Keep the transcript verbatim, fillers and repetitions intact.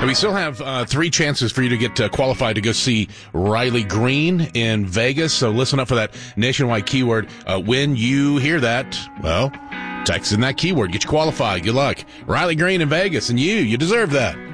And we still have uh, three chances for you to get uh, qualified to go see Riley Green in Vegas. So listen up for that nationwide keyword. Uh, when you hear that, well, text in that keyword. Get you qualified. Good luck. Riley Green in Vegas, and you, you deserve that.